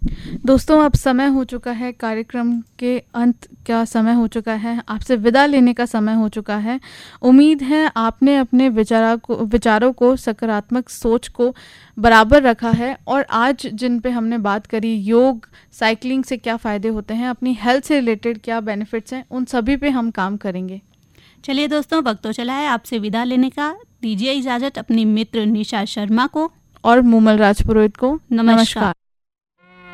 दोस्तों, अब समय हो चुका है, कार्यक्रम के अंत का समय हो चुका है, आपसे विदा लेने का समय हो चुका है। उम्मीद है आपने अपने विचारों को, सकारात्मक सोच को बराबर रखा है और आज जिन पे हमने बात करी, योग, साइकिलिंग से क्या फ़ायदे होते हैं, अपनी हेल्थ से रिलेटेड क्या बेनिफिट्स हैं, उन सभी पे हम काम करेंगे। चलिए दोस्तों, वक्त तो चला है आपसे विदा लेने का। दीजिए इजाज़त अपनी मित्र निशा शर्मा को और मूमल राजपुरोहित को। नमस्कार।